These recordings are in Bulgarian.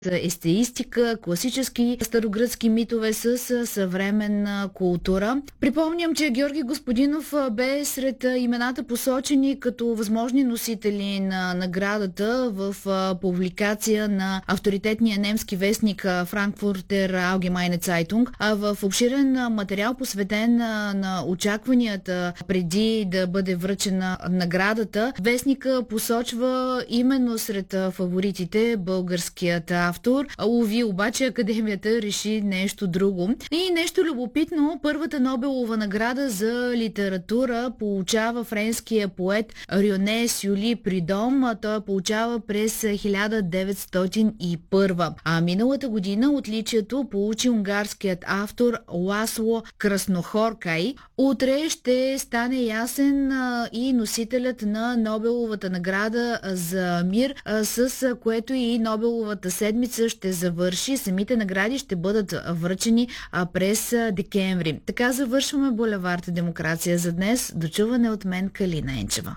естеистика, класически старогръцки митове с съвременна култура. Припомням, че Георги Господинов бе сред имената посочени като възможни носители на наградата в публикация на авторитетния немски вестник Frankfurter Allgemeine Zeitung. В обширен материал, посветен на очакванията преди да бъде връчена наградата, вестника посочва именно сред фаворитите българският автор. Уви, обаче Академията реши нещо друго. И нещо любопитно, първата Нобелова награда за литература получава френския поет Рьоне Сюли Придом. Той получава през 1901. А миналата година отличието получи унгарският автор Ласло Краснохоркай. Утре ще стане ясен и носителят на Нобеловата награда за мир, с което и Нобеловата седмица ще завърши. Самите награди ще бъдат връчени през декември. Така завършваме Булевард Демокрация за днес. Дочуване от мен, Калина Енчева.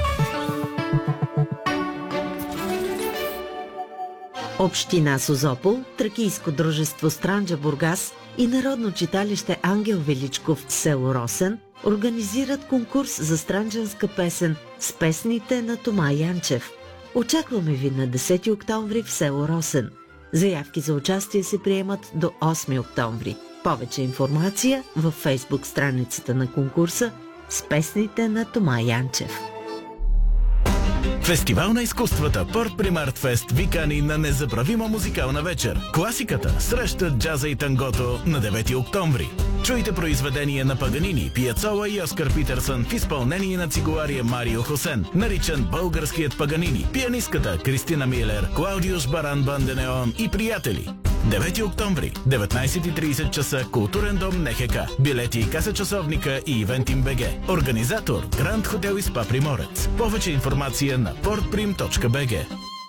Община Созопол, Тракийско дружество Странджа Бургас и Народно читалище Ангел Величков село Росен организират конкурс за странджанска песен с песните на Тома Янчев. Очакваме ви на 10 октомври в село Росен. Заявки за участие се приемат до 8 октомври. Повече информация във фейсбук страницата на конкурса с песните на Тома Янчев. Фестивал на изкуствата Порт Примарт Фест ви кани на незабравима музикална вечер. Класиката среща джаза и тангото на 9 октомври. Чуйте произведения на Паганини, Пиацола и Оскар Питърсън в изпълнение на цигулария Марио Хосен, наричан българският Паганини, пианистката Кристина Милер, Клаудиуш Баран Банденеон и приятели. 9 октомври, 19:30 часа, Културен дом НХК. Билети, каса часовника и Ивентим БГ. Организатор Гранд Хотел и Спа Приморец. Повече информация на portprim.bg.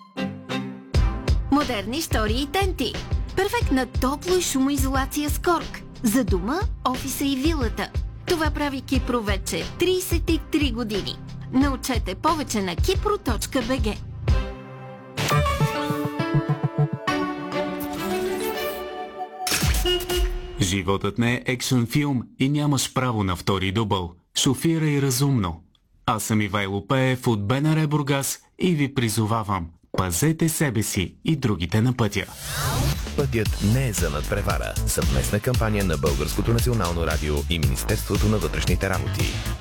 Модерни истории и тенти. Перфектна топло и шумоизолация с корк. За дома, офиса и вилата. Това прави Кипро вече 33 години. Научете повече на kipro.bg. Животът не е екшън филм и нямаш право на втори дубъл. Шофирай разумно. Аз съм Ивайло Пеев от БНР Бургас и ви призовавам. Пазете себе си и другите на пътя. Пътят не е за надпревара. Съвместна кампания на Българското национално радио и Министерството на вътрешните работи.